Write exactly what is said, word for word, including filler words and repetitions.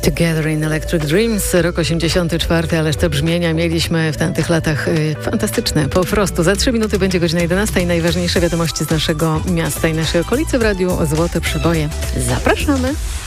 Together in Electric Dreams, rok osiemdziesiąty czwarty, ależ te brzmienia mieliśmy w tamtych latach y, fantastyczne. Po prostu za trzy minuty będzie godzina jedenasta i najważniejsze wiadomości z naszego miasta i naszej okolicy w radiu Złote Przeboje. Zapraszamy!